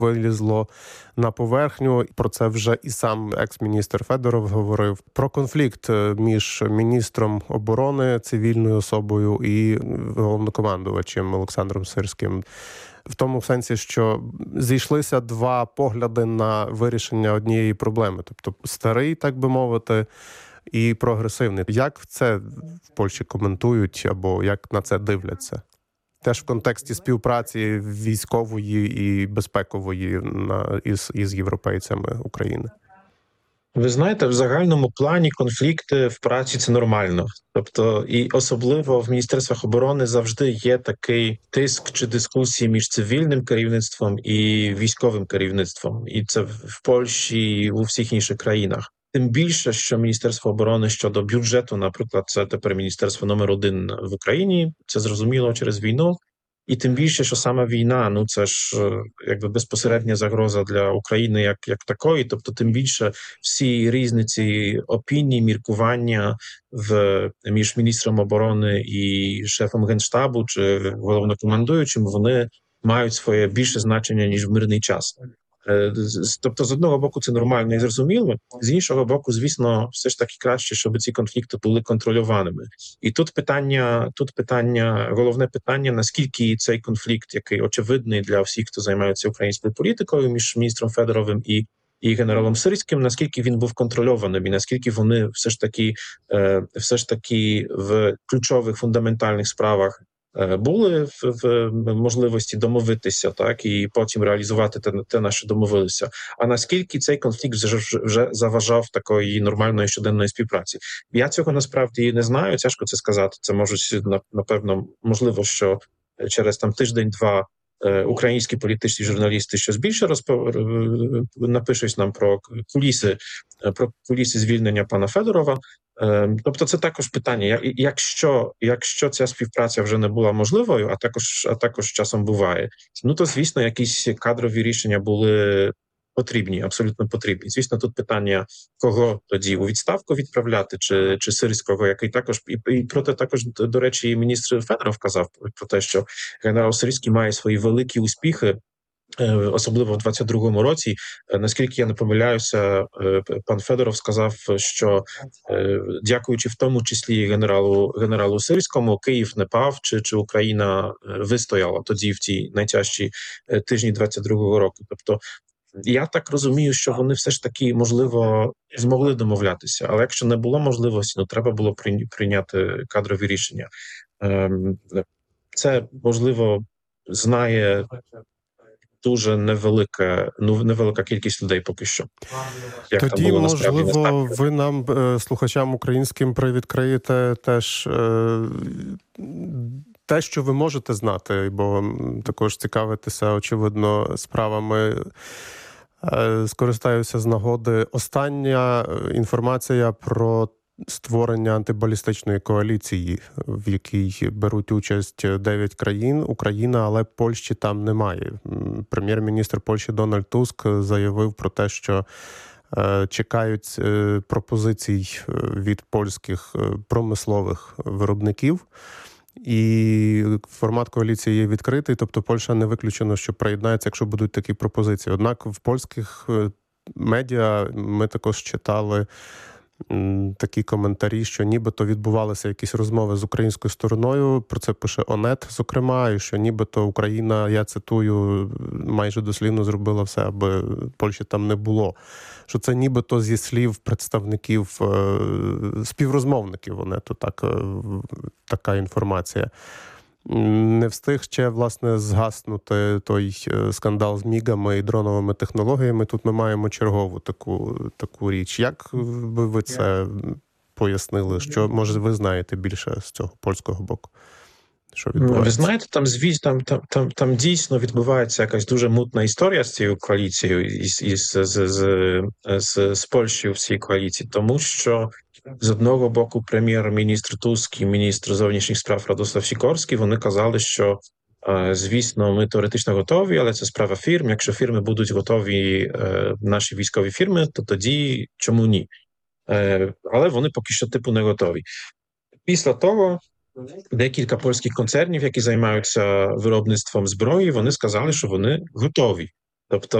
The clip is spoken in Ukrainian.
вилізло на поверхню. Про це вже і сам екс-міністр Федоров говорив. Про конфлікт між міністром оборони, цивільною особою і головнокомандувачем Олександром Сирським. В тому сенсі, що зійшлися два погляди на вирішення однієї проблеми. Тобто старий, так би мовити, і прогресивний. Як це в Польщі коментують або як на це дивляться? Теж в контексті співпраці військової і безпекової із європейцями України. Ви знаєте, в загальному плані конфлікти в праці – це нормально. Тобто, і особливо в Міністерствах оборони завжди є такий тиск чи дискусії між цивільним керівництвом і військовим керівництвом. І це в Польщі, і у всіх інших країнах. Тим більше, що Міністерство оборони щодо бюджету, наприклад, це тепер міністерство номер 1 в Україні, це зрозуміло через війну. І тим більше, що саме війна, це ж якби безпосередня загроза для України як такої. Тобто, тим більше всі різниці опіній, міркування між міністром оборони і шефом Генштабу чи головнокомандуючим, вони мають своє більше значення, ніж в мирний час. Тобто, з одного боку, це нормально і зрозуміло, з іншого боку, звісно, все ж таки краще, щоб ці конфлікти були контрольованими. І тут головне питання, наскільки цей конфлікт, який очевидний для всіх, хто займається українською політикою, між міністром Федоровим і генералом Сирським, наскільки він був контрольованим і наскільки вони все ж таки в ключових фундаментальних справах були в можливості домовитися, так, і потім реалізувати те, на що домовилися. А наскільки цей конфлікт вже заважав такої нормальної щоденної співпраці? Я цього насправді не знаю, тяжко це сказати. Це можуть, напевно, можливо, що через тиждень-два українські політичні журналісти щось більше напишуть нам про куліси звільнення пана Федорова. Тобто це також питання, якщо ця співпраця вже не була можливою, а також часом буває, то, звісно, якісь кадрові рішення були потрібні, абсолютно потрібні. Звісно, тут питання, кого тоді у відставку відправляти, чи Сирського, який також, і про те також, до речі, і міністр Федоров казав про те, що генерал Сирський має свої великі успіхи, особливо в 22-му році. Наскільки я не помиляюся, пан Федоров сказав, що дякуючи в тому числі генералу Сирському, Київ не пав, чи Україна вистояла тоді в ті найтяжчі тижні 22-го року. Тобто я так розумію, що вони все ж таки, можливо, змогли домовлятися. Але якщо не було можливості, треба було прийняти кадрові рішення. Це, можливо, знає дуже невелика кількість людей поки що. Тоді, можливо, ви нам, слухачам українським, привідкриєте теж те, що ви можете знати, бо також цікавитеся, очевидно, справами. Скористаюся з нагоди. Остання інформація про створення антибалістичної коаліції, в якій беруть участь 9 країн, Україна, але Польщі там немає. Прем'єр-міністр Польщі Дональд Туск заявив про те, що чекають пропозицій від польських промислових виробників. І формат коаліції є відкритий, тобто Польща не виключено, що приєднається, якщо будуть такі пропозиції. Однак в польських медіа ми також читали такі коментарі, що нібито відбувалися якісь розмови з українською стороною, про це пише ОНЕТ, зокрема, і що нібито Україна, я цитую, майже дослівно зробила все, аби Польщі там не було. Що це нібито зі слів представників, співрозмовників ОНЕТу, така інформація. Не встиг ще, власне, згаснути той скандал з мігами і дроновими технологіями. Тут ми маємо чергову таку річ. Як би ви це пояснили? Що, може, ви знаєте більше з цього польського боку? Що відбувається? Ви знаєте, там дійсно відбувається якась дуже мутна історія з цією коаліцією, з Польщею в цій коаліції, тому що з одного боку прем'єр-міністр Туск і міністр зовнішніх справ Радослав Сікорський, вони казали, що звісно, ми теоретично готові, але це справа фірм. Якщо фірми будуть готові, наші військові фірми, то тоді чому ні? Але вони поки що типу не готові. Після того декілька польських концернів, які займаються виробництвом зброї, вони сказали, що вони готові. Тобто